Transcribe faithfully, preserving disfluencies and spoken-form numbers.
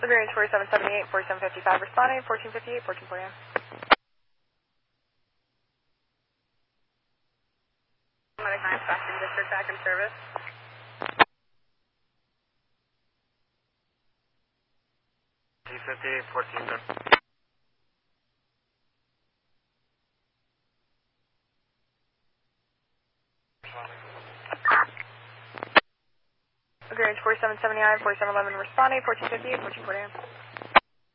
Lagrange forty-seven seventy-eight, forty-seven fifty-five responding, fourteen fifty-eight, fourteen forty. Medic nine, Stockton District, back in service. T fifty-eight, fourteen fifty. Lagrange forty-seven seventy-nine, forty-seven eleven responding, fourteen fifty-eight, fourteen forty.